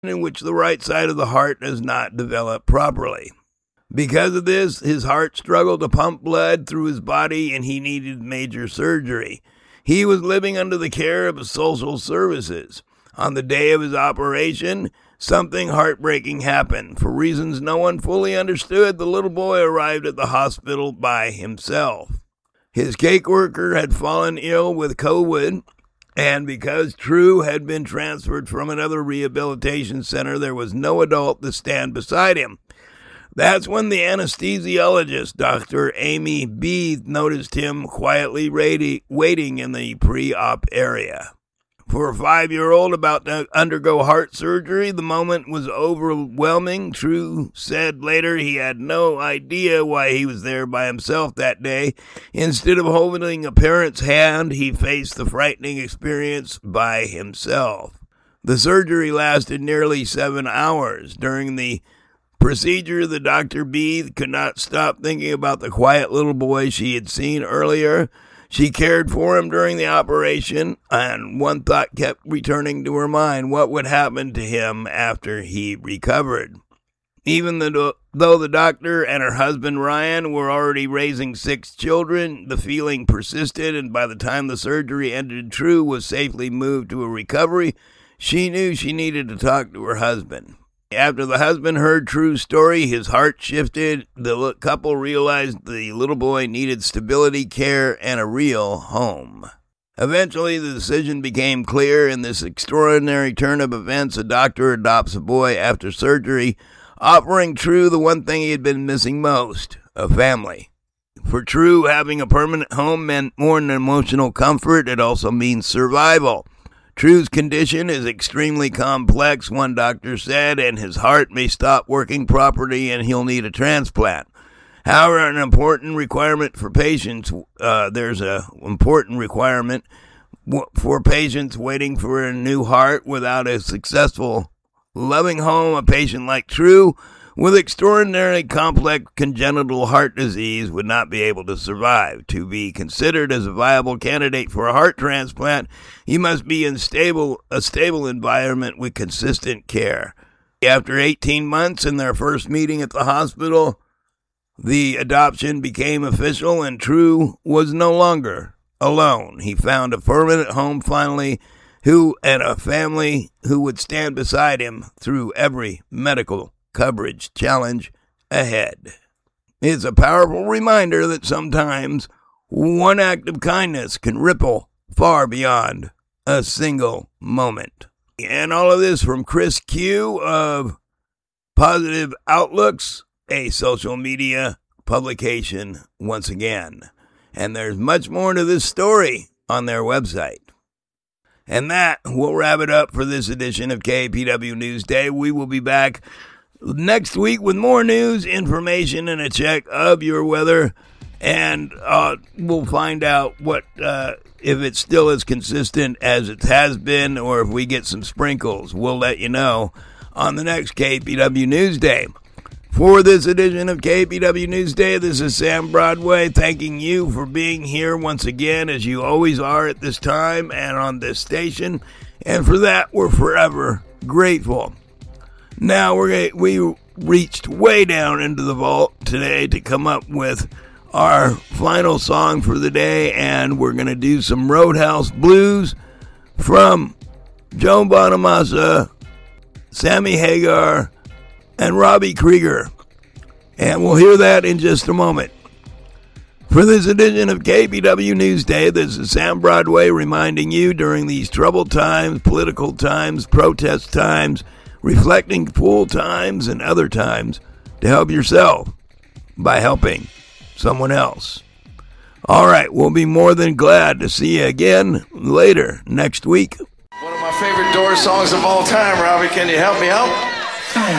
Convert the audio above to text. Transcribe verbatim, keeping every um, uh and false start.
in which the right side of the heart does not develop properly. Because of this, his heart struggled to pump blood through his body and he needed major surgery. He was living under the care of social services. On the day of his operation, something heartbreaking happened. For reasons no one fully understood, the little boy arrived at the hospital by himself. His caseworker had fallen ill with COVID, and because True had been transferred from another rehabilitation center, there was no adult to stand beside him. That's when the anesthesiologist, Doctor Amy B., noticed him quietly waiting in the pre-op area. For a five-year-old about to undergo heart surgery, the moment was overwhelming. True said later he had no idea why he was there by himself that day. Instead of holding a parent's hand, he faced the frightening experience by himself. The surgery lasted nearly seven hours. During the procedure, the Doctor B could not stop thinking about the quiet little boy she had seen earlier. She cared for him during the operation, and one thought kept returning to her mind: what would happen to him after he recovered? Even though the doctor and her husband Ryan were already raising six children, the feeling persisted, and by the time the surgery ended, True was safely moved to a recovery. She knew she needed to talk to her husband. After the husband heard True's story, his heart shifted. The couple realized the little boy needed stability, care, and a real home. Eventually, the decision became clear. In this extraordinary turn of events, a doctor adopts a boy after surgery, offering True the one thing he had been missing most: a family. For True, having a permanent home meant more than emotional comfort. It also means survival. True's condition is extremely complex, one doctor said, and his heart may stop working properly and he'll need a transplant. However, an important requirement for patients, uh, there's an important requirement for patients waiting for a new heart. Without a successful, loving home, a patient like True with extraordinarily complex congenital heart disease would not be able to survive. To be considered as a viable candidate for a heart transplant, he must be in stable, a stable environment with consistent care. After eighteen months in their first meeting at the hospital, the adoption became official, and True was no longer alone. He found a permanent home finally, who and a family who would stand beside him through every medical coverage challenge ahead. It's a powerful reminder that sometimes one act of kindness can ripple far beyond a single moment. And all of this from Chris Q of Positive Outlooks, a social media publication once again. And there's much more to this story on their website. And that will wrap it up for this edition of K P W Newsday. We will be back next week with more news, information, and a check of your weather. And uh, we'll find out what uh, if it's still as consistent as it has been, or if we get some sprinkles. We'll let you know on the next K P W Newsday. For this edition of K P W Newsday, this is Sam Broadway thanking you for being here once again, as you always are at this time and on this station. And for that, we're forever grateful. Now, we're we reached way down into the vault today to come up with our final song for the day, and we're going to do some Roadhouse Blues from Joe Bonamassa, Sammy Hagar, and Robbie Krieger. And we'll hear that in just a moment. For this edition of K P W Newsday, this is Sam Broadway reminding you during these troubled times, political times, protest times, reflecting full times, and other times, to help yourself by helping someone else. All right, we'll be more than glad to see you again later next week. One of my favorite Doors songs of all time, Robbie. Can you help me out?